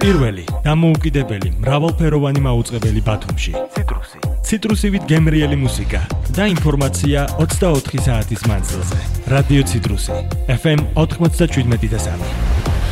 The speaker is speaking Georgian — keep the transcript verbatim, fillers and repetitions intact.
პირველი, დამოუკიდებელი, მრავალფეროვანი მაუწყებელი ბათუმში. ციტრუსი. ციტრუსივით გემრიელი მუსიკა და ინფორმაცია ოცდაოთხი საათის მანძილზე. რადიო ციტრუსი, ეფ ემ ოთხმოცდაშვიდმეტი და სამი.